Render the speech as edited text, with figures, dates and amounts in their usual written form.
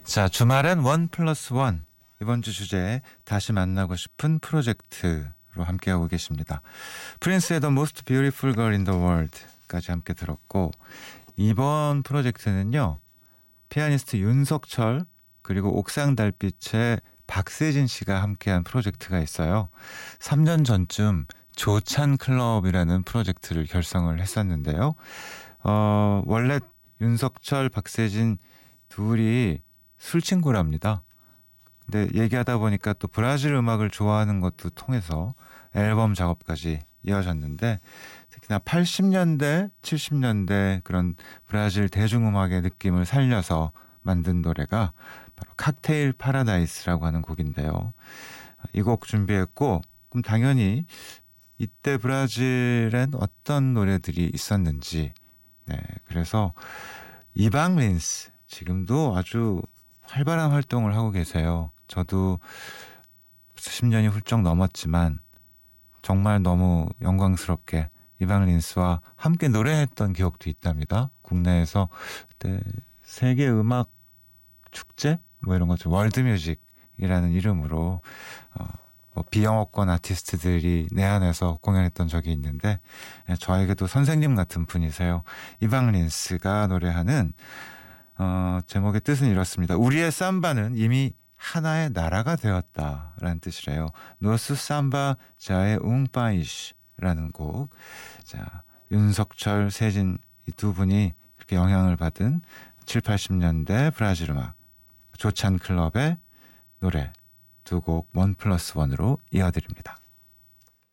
자, 주말엔 원 플러스 원. 이번 주 주제 다시 만나고 싶은 프로젝트로 함께하고 계십니다. 프린스의 The Most Beautiful Girl in the World까지 함께 들었고, 이번 프로젝트는요, 피아니스트 윤석철 그리고 옥상 달빛의 박세진 씨가 함께한 프로젝트가 있어요. 3년 전쯤 조찬 클럽이라는 프로젝트를 결성을 했었는데요. 원래 윤석철, 박세진 둘이 술친구랍니다. 근데 얘기하다 보니까 또 브라질 음악을 좋아하는 것도 통해서 앨범 작업까지 이어졌는데, 특히나 80년대, 70년대 그런 브라질 대중음악의 느낌을 살려서 만든 노래가 바로 칵테일 파라다이스라고 하는 곡인데요. 이 곡 준비했고, 그럼 당연히 이때 브라질엔 어떤 노래들이 있었는지, 그래서 이방 린스, 지금도 아주 활발한 활동을 하고 계세요. 저도 10년이 훌쩍 넘었지만 정말 너무 영광스럽게 이방 린스와 함께 노래했던 기억도 있답니다. 국내에서 그때 세계 음악 축제 뭐 이런 거죠. 월드뮤직이라는 이름으로 뭐 비영어권 아티스트들이 내한해서 공연했던 적이 있는데, 저에게도 선생님 같은 분이세요. 이방 린스가 노래하는 제목의 뜻은 이렇습니다. 우리의 삼바는 이미 하나의 나라가 되었다라는 뜻이래요. 노스 삼바 자의 웅파이시라는 곡. 자, 윤석철, 세진 이 두 분이 그렇게 영향을 받은 7, 80년대 브라질 음악 조찬 클럽의 노래 두 곡 원 플러스 원으로 이어드립니다.